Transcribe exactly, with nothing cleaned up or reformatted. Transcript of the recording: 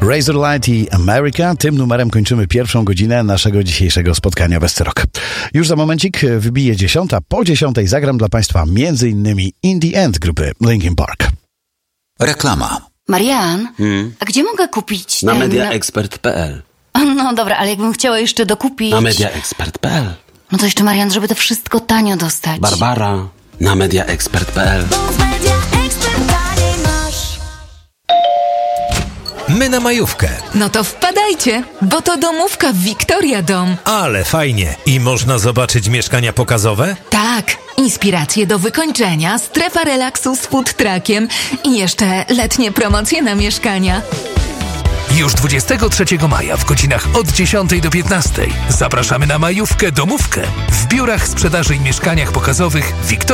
Razorlight i America. Tym numerem kończymy pierwszą godzinę naszego dzisiejszego spotkania West Rock. Już za momencik wybije dziesiąta. Po dziesiątej zagram dla Państwa między innymi In the End grupy Linkin Park. Reklama. Marian, Hmm? a gdzie mogę kupić Na ten... mediaexpert kropka p l. No dobra, ale jakbym chciała jeszcze dokupić... Na mediaexpert kropka p l. No to jeszcze, Marian, żeby to wszystko tanio dostać. Barbara. Na mediaexpert kropka p l. My na majówkę. No to wpadajcie, bo to domówka w Victoria Dom. Ale fajnie. I można zobaczyć mieszkania pokazowe? Tak, inspiracje do wykończenia, strefa relaksu z food truckiem i jeszcze letnie promocje na mieszkania. Już dwudziestego trzeciego maja w godzinach od dziesiątej do piętnastej zapraszamy na majówkę domówkę w biurach sprzedaży i mieszkaniach pokazowych Victoria.